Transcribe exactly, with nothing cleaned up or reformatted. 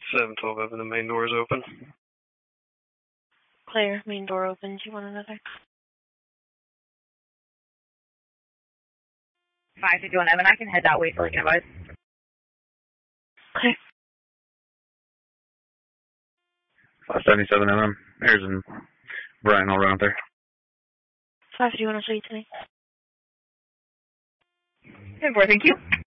seven twelve Evan, the main door is open. Claire, main door open. Do you want another? five fifty-one Evan, I can head that way for you guys. Okay. five seventy-seven M M. Here's and Brian, I'll run up there. five fifty-one, I'll show you tonight. ten four, thank you.